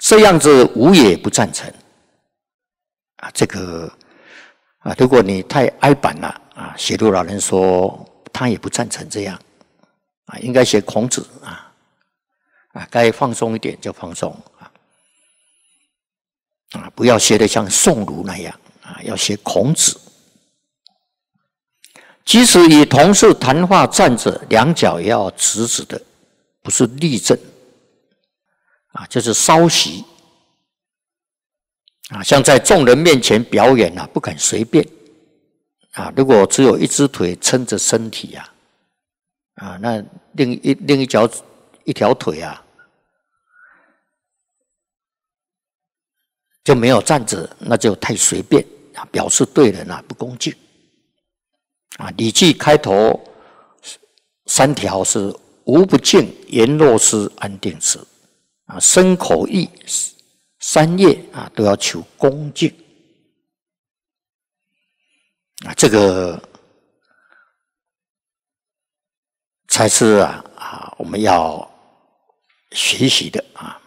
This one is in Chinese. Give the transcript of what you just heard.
这样子吾也不赞成啊。这个啊，如果你太哀板了啊，写入老人说他也不赞成这样啊，应该写孔子啊，该放松一点就放松啊，不要写得像宋儒那样啊，要写孔子。即使与同事谈话站着，两脚也要直直的，不是立正啊，就是稍息啊。像在众人面前表演啊，不敢随便啊。如果只有一只腿撑着身体啊，那另一条腿就没有站着，那就太随便啊，表示对人不恭敬啊。《礼记》开头3条是无不敬，言若失，安定之啊，身口意3业都要求恭敬啊，这个才是我们要学习的啊。